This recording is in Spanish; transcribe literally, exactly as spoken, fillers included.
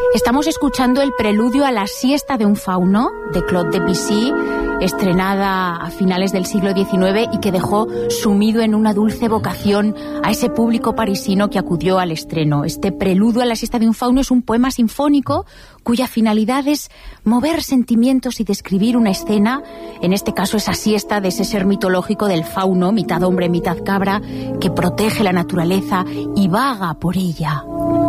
Estamos escuchando el preludio a la siesta de un fauno de Claude Debussy, estrenada a finales del siglo diecinueve y que dejó sumido en una dulce evocación a ese público parisino que acudió al estreno. Este preludio a la siesta de un fauno es un poema sinfónico cuya finalidad es mover sentimientos y describir una escena, en este caso esa siesta de ese ser mitológico del fauno, mitad hombre, mitad cabra, que protege la naturaleza y vaga por ella.